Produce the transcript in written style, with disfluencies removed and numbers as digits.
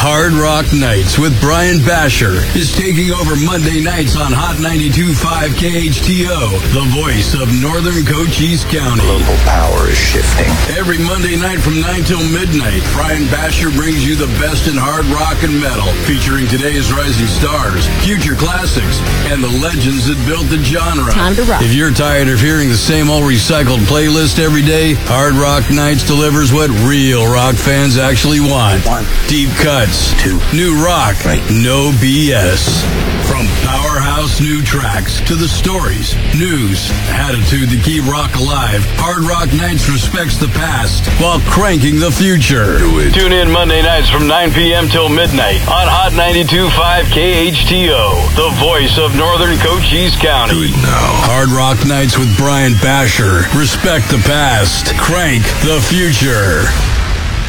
Hard Rock Nights with Brian Basher is taking over Monday nights on Hot 92.5 KHTO, the voice of Northern Cochise County. Global power is shifting. Every Monday night from 9 till midnight, Brian Basher brings you the best in hard rock and metal, featuring today's rising stars, future classics, and the legends that built the genre. Time to rock. If you're tired of hearing the same old recycled playlist every day, Hard Rock Nights delivers what real rock fans actually want. Deep cuts. New rock. No BS. From powerhouse new tracks to the stories, news, attitude to keep rock alive, Hard Rock Nights respects the past while cranking the future. Tune in Monday nights from 9 p.m. till midnight on Hot 92.5 KHTO, the voice of Northern Cochise County. Do it now. Hard Rock Nights with Brian Basher. Respect the past. Crank the future.